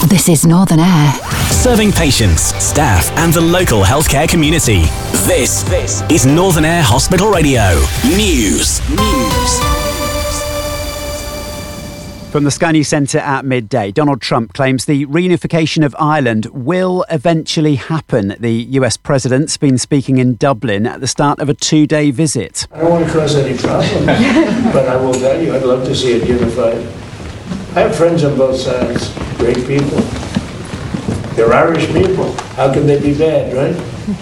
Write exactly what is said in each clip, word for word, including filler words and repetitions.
This is Northern Air. Serving patients, staff and the local healthcare community. This, this is Northern Air Hospital Radio. News. News. From the Sky News Centre at midday, Donald Trump claims the reunification of Ireland will eventually happen. The U S president's been speaking in Dublin at the start of a two-day visit. I don't want to cause any problems, but I will tell you, I'd love to see it unified. I have friends on both sides, great people. They're Irish people. How can they be bad, right?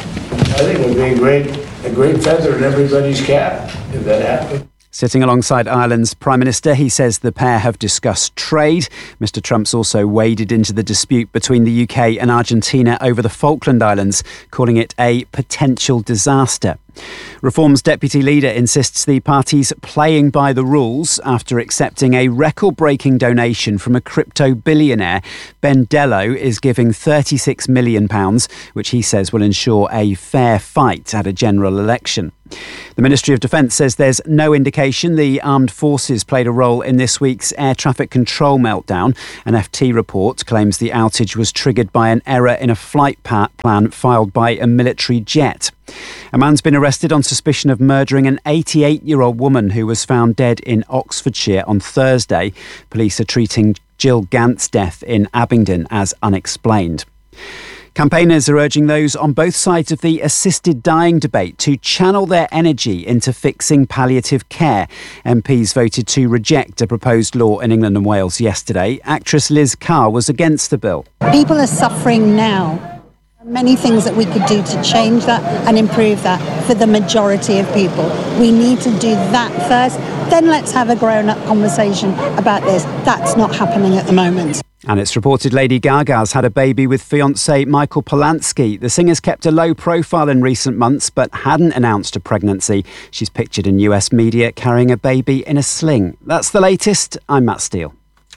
I think it would be a great, a great feather in everybody's cap if that happened. Sitting alongside Ireland's Prime Minister, he says the pair have discussed trade. Mister Trump's also waded into the dispute between the U K and Argentina over the Falkland Islands, calling it a potential disaster. Reform's deputy leader insists the party's playing by the rules after accepting a record-breaking donation from a crypto billionaire. Ben Dello is giving thirty-six million pounds, which he says will ensure a fair fight at a general election. The Ministry of Defence says there's no indication the armed forces played a role in this week's air traffic control meltdown. An F T report claims the outage was triggered by an error in a flight plan filed by a military jet. A man's been arrested on suspicion of murdering an eighty-eight-year-old woman who was found dead in Oxfordshire on Thursday. Police are treating Jill Gant's death in Abingdon as unexplained. Campaigners are urging those on both sides of the assisted dying debate to channel their energy into fixing palliative care. M Ps voted to reject a proposed law in England and Wales yesterday. Actress Liz Carr was against the bill. People are suffering now. Many things that we could do to change that and improve that for the majority of people. We need to do that first, then let's have a grown-up conversation about this. That's not happening at the moment. And it's reported Lady Gaga's had a baby with fiancé Michael Polanski. The singer's kept a low profile in recent months but hadn't announced a pregnancy. She's pictured in U S media carrying a baby in a sling. That's the latest. I'm Matt Steele.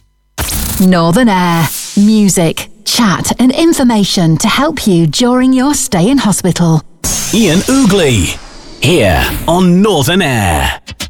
Northern Air. Music, chat and information to help you during your stay in hospital. Ian Oogley, here on Northern Air.